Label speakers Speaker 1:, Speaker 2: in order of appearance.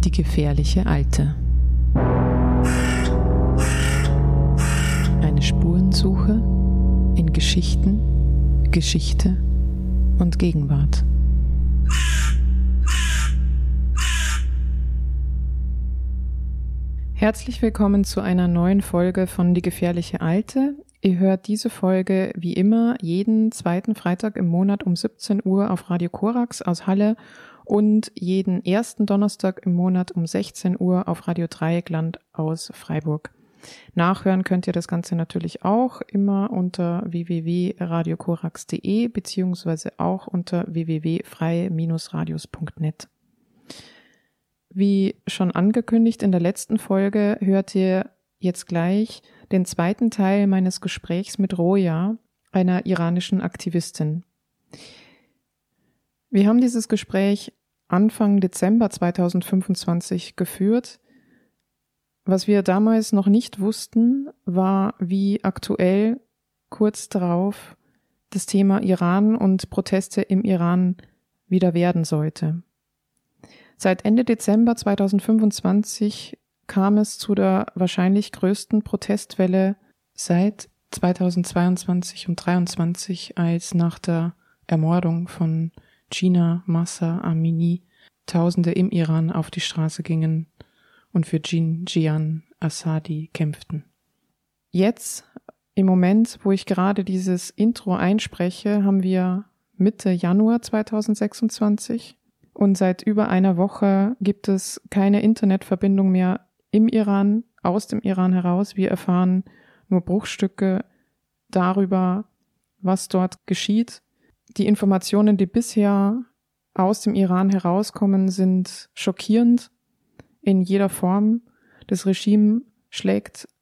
Speaker 1: Die gefährliche Alte. Eine Spurensuche in Geschichten, Geschichte und Gegenwart. Herzlich willkommen zu einer neuen Folge von Die gefährliche Alte. Ihr hört diese Folge wie immer jeden zweiten Freitag im Monat um 17 Uhr auf Radio Korax aus Halle und jeden ersten Donnerstag im Monat um 16 Uhr auf Radio Dreieckland aus Freiburg. Nachhören könnt ihr das Ganze natürlich auch immer unter www.radiokorax.de beziehungsweise auch unter www.freie-radios.net. Wie schon angekündigt in der letzten Folge hört ihr jetzt gleich den zweiten Teil meines Gesprächs mit Roja, einer iranischen Aktivistin. Wir haben dieses Gespräch Anfang Dezember 2025 geführt. Was wir damals noch nicht wussten, war, wie aktuell kurz darauf das Thema Iran und Proteste im Iran wieder werden sollte. Seit Ende Dezember 2025 kam es zu der wahrscheinlich größten Protestwelle seit 2022 und 2023, als nach der Ermordung von Gina Mahsa Amini Tausende im Iran auf die Straße gingen und für Jian Assadi kämpften. Jetzt, im Moment, wo ich gerade dieses Intro einspreche, haben wir Mitte Januar 2026 und seit über einer Woche gibt es keine Internetverbindung mehr im Iran, aus dem Iran heraus. Wir erfahren nur Bruchstücke darüber, was dort geschieht. Die Informationen, die bisher aus dem Iran herauskommen, sind schockierend in jeder Form. Das Regime schlägt